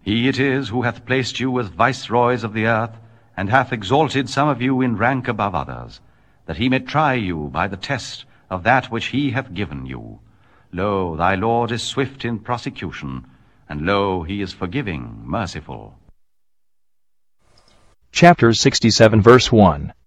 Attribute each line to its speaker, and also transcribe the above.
Speaker 1: He it is who hath placed you as viceroys of the earth, and hath exalted some of you in rank above others, that he may try you by the test of that which he hath given you. Lo, thy Lord is swift in prosecution, and lo, he is forgiving, merciful.
Speaker 2: Chapter 67, verse 1.